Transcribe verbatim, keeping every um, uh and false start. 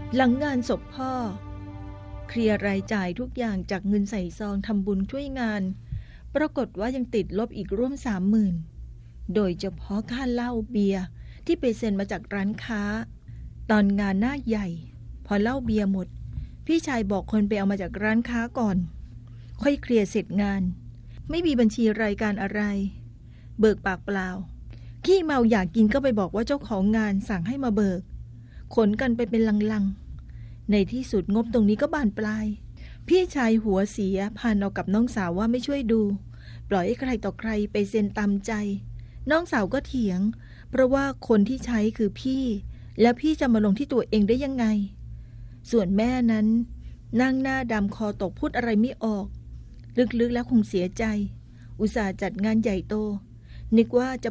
หลังงานศพพ่อเคลียร์รายจ่ายทุกอย่างจากเงินใส่ซองทำบุญช่วยงานปรากฏว่ายังติดลบอีกร่วมสามหมื่นโดยเฉพาะค่าเหล้าเบียร์ที่ไปเซ็นมาจากร้านค้าตอนงานหน้าใหญ่พอเหล้าเบียร์หมดพี่ชายบอกคนไปเอามาจากร้านค้าก่อนค่อยเคลียร์เสร็จงานไม่มีบัญชีรายการอะไรเบิกปากเปล่าขี้เมาอยากกินก็ไปบอกว่าเจ้าของงานสั่งให้มาเบิกขนกันไปเป็นลังๆในที่สุดงบตรงนี้ก็บานปลายพี่ชายหัวเสียพานเอากับน้องสาวว่าไม่ช่วยดูปล่อยให้ใครต่อใครไปเซ็นตามใจน้องสาวก็เถียงเพราะว่าคนที่ใช้คือพี่แล้วพี่จะมาลงที่ตัวเองได้ยังไงส่วนแม่นั้นนั่งหน้าดำคอตกพูดอะไรไม่ออกลึกๆแล้วคงเสียใจอุตส่าห์จัดงานใหญ่โตนึกว่าจะ